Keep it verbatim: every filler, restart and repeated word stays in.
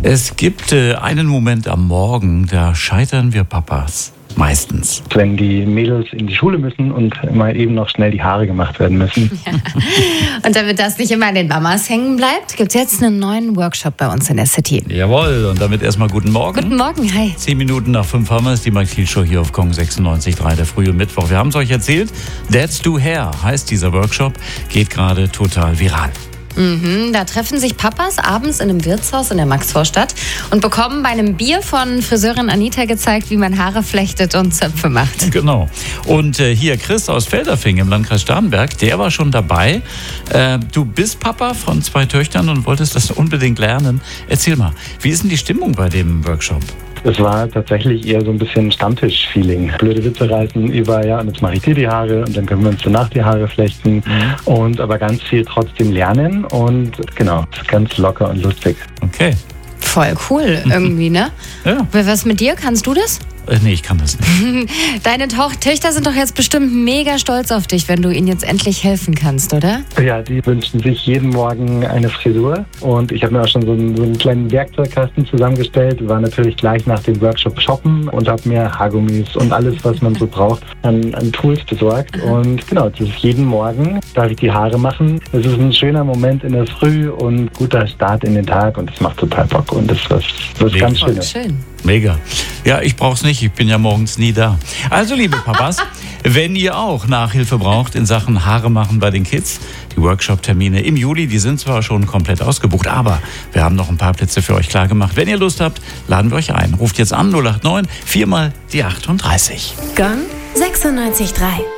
Es gibt äh, einen Moment am Morgen, da scheitern wir Papas. Meistens. Wenn die Mädels in die Schule müssen und mal eben noch schnell die Haare gemacht werden müssen. Ja. Und damit das nicht immer an den Mamas hängen bleibt, gibt es jetzt einen neuen Workshop bei uns in der City. Jawohl, und damit erstmal guten Morgen. Guten Morgen, hi. Zehn Minuten nach fünf haben wir es, die Mike Thiel Show hier auf Kong sechsundneunzig Komma drei, der frühe Mittwoch. Wir haben es euch erzählt, Dads Do Hair heißt dieser Workshop, geht gerade total viral. Mhm, da treffen sich Papas abends in einem Wirtshaus in der Maxvorstadt und bekommen bei einem Bier von Friseurin Anita gezeigt, wie man Haare flechtet und Zöpfe macht. Genau. Und äh, hier Chris aus Felderfing im Landkreis Starnberg, der war schon dabei. Äh, du bist Papa von zwei Töchtern und wolltest das unbedingt lernen. Erzähl mal, wie ist denn die Stimmung bei dem Workshop? Es war tatsächlich eher so ein bisschen Stammtisch-Feeling. Blöde Witze reißen über, ja, und jetzt mache ich dir die Haare und dann können wir uns danach die Haare flechten. Mhm. Und aber ganz viel trotzdem lernen und genau, ganz locker und lustig. Okay. Voll cool irgendwie, ne? Ja. Was mit dir? Kannst du das? Äh, nee, ich kann das nicht. Deine to- Töchter sind doch jetzt bestimmt mega stolz auf dich, wenn du ihnen jetzt endlich helfen kannst, oder? Ja, die wünschen sich jeden Morgen eine Frisur und ich habe mir auch schon so einen, so einen kleinen Werkzeugkasten zusammengestellt, war natürlich gleich nach dem Workshop shoppen und habe mir Haargummis und alles, was man so braucht, an, an Tools besorgt. Und genau, das ist jeden Morgen, darf ich die Haare machen. Es ist ein schöner Moment in der Früh und guter Start in den Tag und es macht total Bock und das ist was, was Mega. ganz Schönes. Schön. Mega. Ja, ich brauch's nicht, ich bin ja morgens nie da. Also, liebe Papas, wenn ihr auch Nachhilfe braucht in Sachen Haare machen bei den Kids, die Workshop-Termine im Juli, die sind zwar schon komplett ausgebucht, aber wir haben noch ein paar Plätze für euch klar gemacht. Wenn ihr Lust habt, laden wir euch ein. Ruft jetzt an null acht neun, vier mal die achtunddreißig. Gong sechsundneunzig Komma drei.